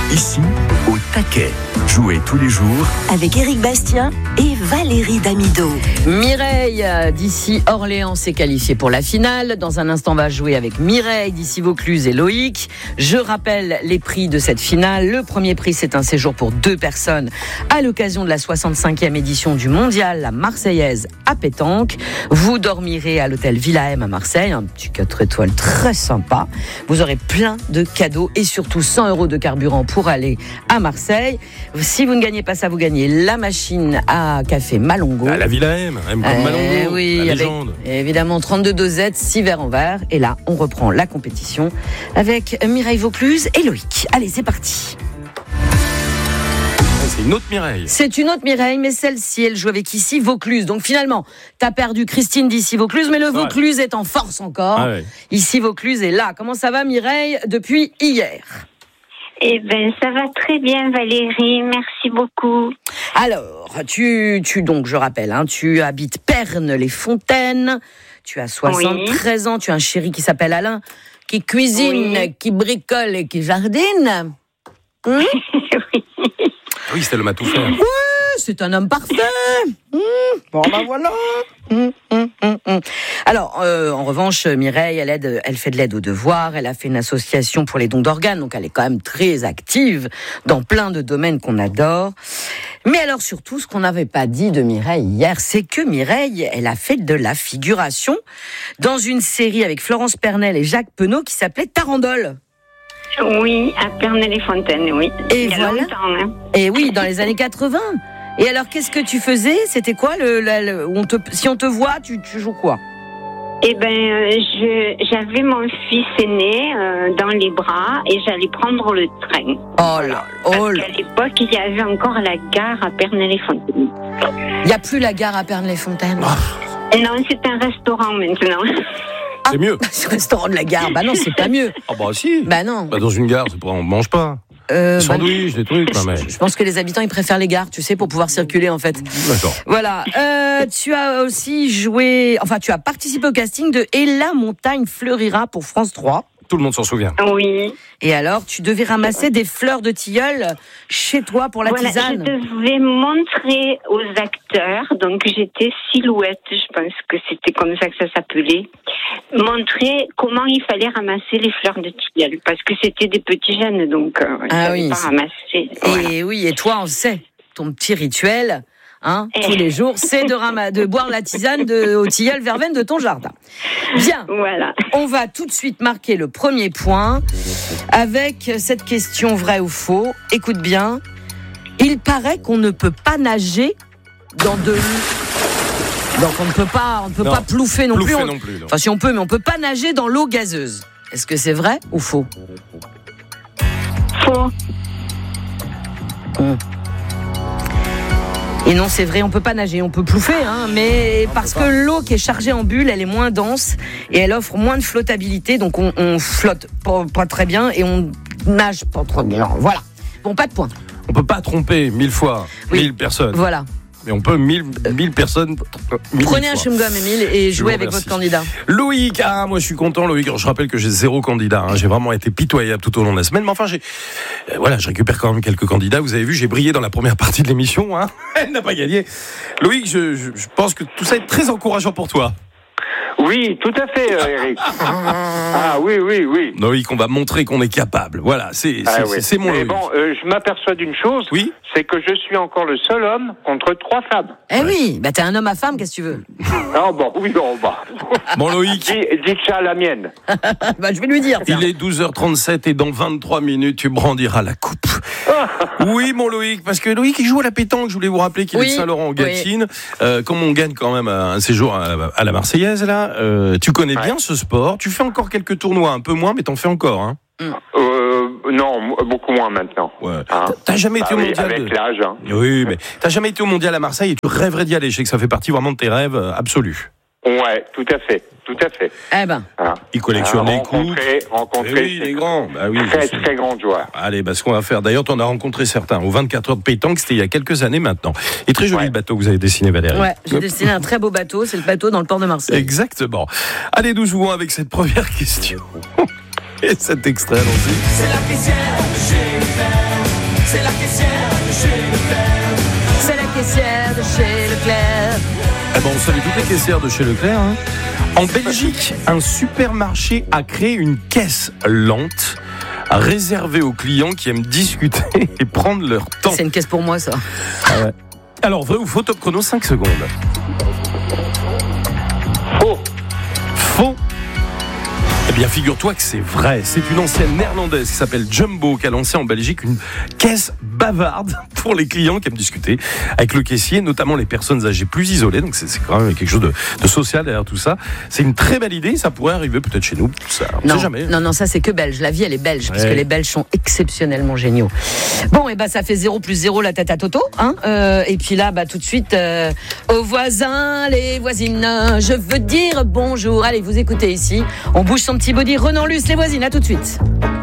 Ici, au taquet. Jouez tous les jours avec Éric Bastien et Valérie Damido. Mireille d'ici Orléans s'est qualifiée pour la finale. Dans un instant, on va jouer avec Mireille d'ici Vaucluse et Loïc. Je rappelle les prix de cette finale. Le premier prix, c'est un séjour pour 2 personnes à l'occasion de la 65e édition du Mondial, la Marseillaise à pétanque. Vous dormirez à l'hôtel Villa M à Marseille, un petit 4 étoiles très sympa. Vous aurez plein de cadeaux et surtout 100 € de carburant pour aller à Marseille. Si vous ne gagnez pas ça, vous gagnez la machine à café Malongo. À la Villa M comme Malongo, oui, la légende. Évidemment 32 dosettes, 6 verres en verre. Et là, on reprend la compétition avec Mireille Vaucluse et Loïc. Allez, c'est parti. C'est une autre Mireille. C'est une autre Mireille, mais celle-ci, elle joue avec ici Vaucluse. Donc finalement, t'as perdu Christine d'ici Vaucluse, mais le Vaucluse est en force encore. Ah ouais. Ici Vaucluse est là. Comment ça va, Mireille, depuis hier ? Eh ben, ça va très bien, Valérie. Merci beaucoup. Alors, donc, je rappelle, tu habites Pernes-les-Fontaines. Tu as 73 ans. Tu as un chéri qui s'appelle Alain, qui cuisine, qui bricole et qui jardine. Oui. Oui, c'était l'homme à tout faire. Oui, c'est un homme parfait. Bon, ben voilà. Alors, en revanche, Mireille, elle fait de l'aide aux devoirs. Elle a fait une association pour les dons d'organes. Donc, elle est quand même très active dans plein de domaines qu'on adore. Mais alors, surtout, ce qu'on n'avait pas dit de Mireille hier, c'est que Mireille, elle a fait de la figuration dans une série avec Florence Pernel et Jacques Penaud qui s'appelait Tarandole. Oui, à Pernes-les-Fontaines, oui. Et il y a voilà. Longtemps, hein. Et oui, dans les années 80. Et alors, qu'est-ce que tu faisais ? C'était quoi si on te voit, tu joues quoi ? Eh ben, j'avais mon fils aîné dans les bras et j'allais prendre le train. Oh là, oh là. À l'époque, il y avait encore la gare à Pernes-les-Fontaines. Il n'y a plus la gare à Pernes-les-Fontaines. Non, c'est un restaurant maintenant. C'est mieux. Ce restaurant de la gare, bah non, c'est pas mieux. Ah bah si. Bah non. Bah dans une gare, on mange pas. Des sandwichs, des trucs, mais... Je pense que les habitants, ils préfèrent les gares, tu sais, pour pouvoir circuler, en fait. D'accord. Voilà. Tu as aussi tu as participé au casting de Et la montagne fleurira pour France 3. Tout le monde s'en souvient. Oui. Et alors, tu devais ramasser des fleurs de tilleul chez toi pour la tisane. Je devais montrer aux acteurs, donc j'étais silhouette, je pense que c'était comme ça que ça s'appelait, montrer comment il fallait ramasser les fleurs de tilleul, parce que c'était des petits jeunes, donc je savais pas ramasser. Voilà. Et oui, et toi, on sait, ton petit rituel... tous les jours, c'est de boire la tisane au tilleul verveine de ton jardin. Bien, voilà. On va tout de suite marquer le premier point avec cette question vraie ou faux. Écoute bien, il paraît qu'on ne peut pas nager dans de l'eau. Donc on ne peut pas plouffer non plus. Enfin si on peut, mais on peut pas nager dans l'eau gazeuse. Est-ce que c'est vrai ou faux ? Faux. Et non, c'est vrai, on peut pas nager, on peut plouffer, mais parce que l'eau qui est chargée en bulles, elle est moins dense et elle offre moins de flottabilité, donc on flotte pas très bien et on nage pas trop bien. Voilà. Bon, pas de point. On peut pas tromper 1000 fois 1000 personnes. Voilà. Mais on peut 1000 personnes. Prenez un chewing-gum, Émile, et jouez avec votre candidat. Loïc, moi je suis content, Loïc. Je rappelle que j'ai 0 candidat. J'ai vraiment été pitoyable tout au long de la semaine. Mais enfin, je récupère quand même quelques candidats. Vous avez vu, j'ai brillé dans la première partie de l'émission. Elle n'a pas gagné. Loïc, je pense que tout ça est très encourageant pour toi. Oui, tout à fait, Eric. Oui. Loïc, on va montrer qu'on est capable. Voilà, c'est mon Loïc. Mais bon, je m'aperçois d'une chose. Oui. C'est que je suis encore le seul homme contre 3 femmes. Oui, t'es un homme à femme, qu'est-ce que tu veux ? Bon, Loïc. Dites ça à la mienne. Je vais lui dire. Il est 12h37 et dans 23 minutes, tu brandiras la coupe. Oui, mon Loïc, parce que Loïc, il joue à la pétanque. Je voulais vous rappeler qu'il est de Saint-Laurent-en-Gâtine. Comme on gagne quand même un séjour à la Marseillaise, là, tu connais bien ce sport. Tu fais encore quelques tournois, un peu moins, mais t'en fais encore, hein. Non, beaucoup moins maintenant. Ouais. T'as jamais été au mondial avec l'âge. Oui, mais t'as jamais été au mondial à Marseille et tu rêverais d'y aller. Je sais que ça fait partie vraiment de tes rêves absolus. Ouais, tout à fait. Eh ben. Il collectionne les coups. Rencontrer les grands. Très grands joueurs. Allez, ce qu'on va faire. D'ailleurs, t'en as rencontré certains. Aux 24 heures de pétanque, c'était il y a quelques années maintenant. Et très joli le bateau que vous avez dessiné, Valérie. Ouais, j'ai dessiné un très beau bateau. C'est le bateau dans le port de Marseille. Exactement. Allez, nous jouons avec cette première question. Et cet extrait, allons-y. C'est la poussière, j'ai fait. C'est la caissière de chez Leclerc. C'est la caissière de chez Leclerc. Eh ben, on salue toutes les caissières de chez Leclerc. Hein. En Belgique, un supermarché a créé une caisse lente réservée aux clients qui aiment discuter et prendre leur temps. C'est une caisse pour moi, ça. Ah ouais. Alors, vrai ou faux, top chrono, 5 secondes. Faux. Faux. Eh bien, figure-toi que c'est vrai. C'est une ancienne néerlandaise qui s'appelle Jumbo qui a lancé en Belgique une caisse bavarde pour les clients qui aiment discuter avec le caissier, notamment les personnes âgées plus isolées. Donc, c'est quand même quelque chose de social derrière tout ça. C'est une très belle idée. Ça pourrait arriver peut-être chez nous. Ça, on non, sait jamais. Non, ça, c'est que belge. La vie, elle est belge, parce que les Belges sont exceptionnellement géniaux. Bon, et ça fait 0 + 0 la tête à Toto. Hein, et puis là, tout de suite, aux voisins, les voisines, je veux dire bonjour. Allez, vous écoutez ici. On bouge son petit body. Renan Luce, les voisines, à tout de suite.